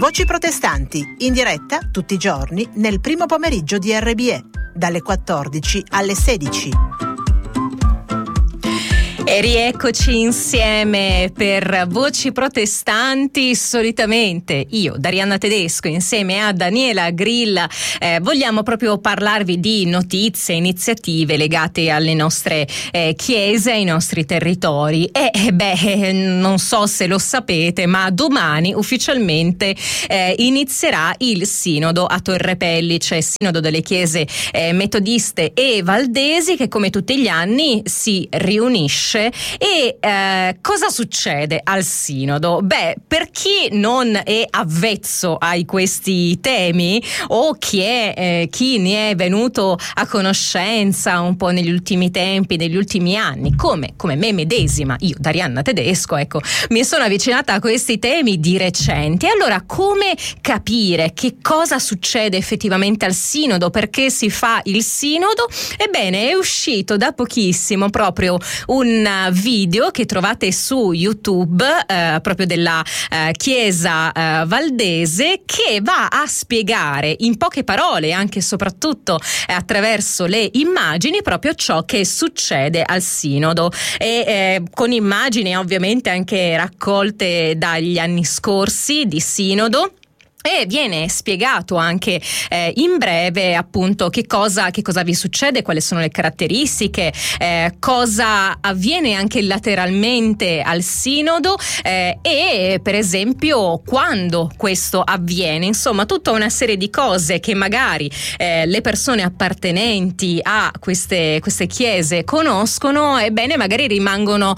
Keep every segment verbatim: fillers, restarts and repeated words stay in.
Voci protestanti, in diretta tutti i giorni nel primo pomeriggio di R B E, dalle quattordici alle sedici. E rieccoci insieme per Voci Protestanti. Solitamente io, Darianna Tedesco, insieme a Daniela Grilla, eh, vogliamo proprio parlarvi di notizie, iniziative legate alle nostre eh, chiese, ai nostri territori. E eh, beh, non so se lo sapete, ma domani ufficialmente eh, inizierà il Sinodo a Torre Pellice, Sinodo delle Chiese eh, Metodiste e Valdesi, che come tutti gli anni si riunisce. E eh, cosa succede al Sinodo? Beh, per chi non è avvezzo ai questi temi o chi, è, eh, chi ne è venuto a conoscenza un po' negli ultimi tempi, negli ultimi anni, come, come me medesima, io Darianna Tedesco, ecco, mi sono avvicinata a questi temi di recente. Allora, come capire che cosa succede effettivamente al Sinodo? Perché si fa il Sinodo? Ebbene, è uscito da pochissimo proprio un video che trovate su YouTube eh, proprio della eh, Chiesa eh, Valdese, che va a spiegare in poche parole, anche e soprattutto eh, attraverso le immagini, proprio ciò che succede al Sinodo, e eh, con immagini ovviamente anche raccolte dagli anni scorsi di Sinodo. E viene spiegato anche eh, in breve appunto che cosa, che cosa vi succede, quali sono le caratteristiche, eh, cosa avviene anche lateralmente al Sinodo eh, e per esempio quando questo avviene. Insomma, tutta una serie di cose che magari eh, le persone appartenenti a queste, queste chiese conoscono, ebbene magari rimangono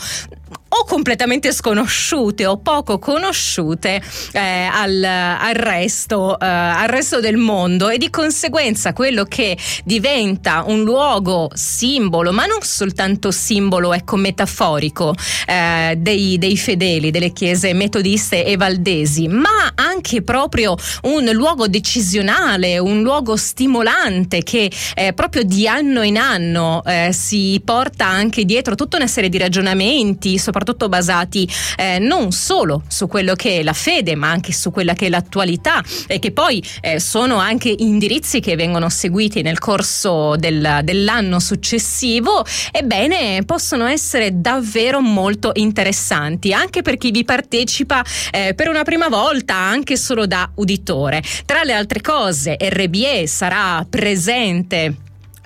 o completamente sconosciute o poco conosciute eh, al, al, resto, eh, al resto del mondo, e di conseguenza quello che diventa un luogo simbolo, ma non soltanto simbolo, ecco, metaforico eh, dei, dei fedeli delle chiese metodiste e valdesi, ma anche proprio un luogo decisionale, un luogo stimolante che eh, proprio di anno in anno eh, si porta anche dietro tutta una serie di ragionamenti, soprattutto basati eh, non solo su quello che è la fede, ma anche su quella che è l'attualità, e che poi eh, sono anche indirizzi che vengono seguiti nel corso del, dell'anno successivo. Ebbene, possono essere davvero molto interessanti anche per chi vi partecipa eh, per una prima volta, anche solo da uditore. Tra le altre cose, R B E sarà presente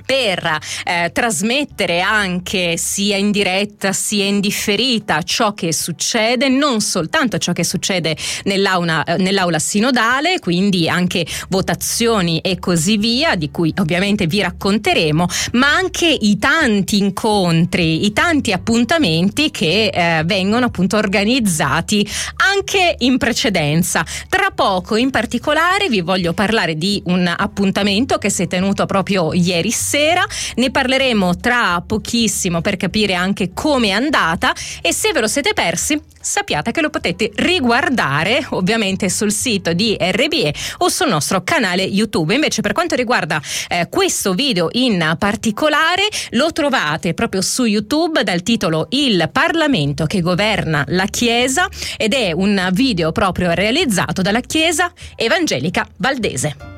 per eh, trasmettere anche sia in diretta sia in differita ciò che succede, non soltanto ciò che succede nell'aula, eh, nell'aula sinodale, quindi anche votazioni e così via, di cui ovviamente vi racconteremo, ma anche i tanti incontri, i tanti appuntamenti che eh, vengono appunto organizzati anche in precedenza. Tra poco in particolare vi voglio parlare di un appuntamento che si è tenuto proprio ieri sera. Ne parleremo tra pochissimo per capire anche come è andata, e se ve lo siete persi sappiate che lo potete riguardare ovviamente sul sito di R B E o sul nostro canale YouTube. Invece, per quanto riguarda eh, questo video in particolare, lo trovate proprio su YouTube dal titolo Il Parlamento che governa la Chiesa, ed è un video proprio realizzato dalla Chiesa Evangelica Valdese.